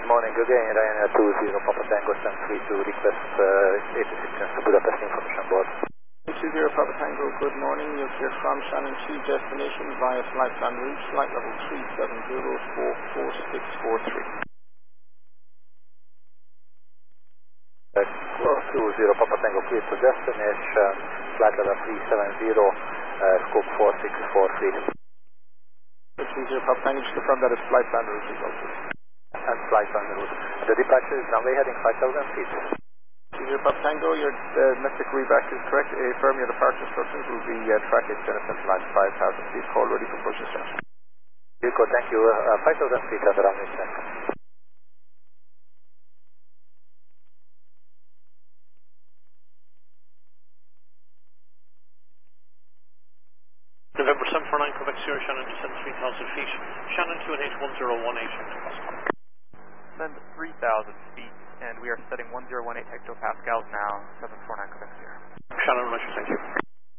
Good morning again, Ryanair 20 Papa Tango 73 to request 86 to Budapest information board. 20 Papa Tango, good morning. You're clear from Shannon 2 destination via flight plan route, flight level 370-44643. 20 Papa Tango, clear to destination, flight level 370, scope 4643. 20 Papa Tango, just confirm that is flight plan route result. And flight plan route. The departure is runway heading 5,000 feet. 20 Papa Tango, your domestic reback is correct. Affirm your departure instructions will be track extended central line 5,000 feet. Call ready for push start. Thank you. 5,000 feet and runway check. November 749, Quebec Sierra, Shannon descend 3,000 feet. Shannon 218, 1018, Send 3,000 feet, and we are setting 1018 hectopascals now, 7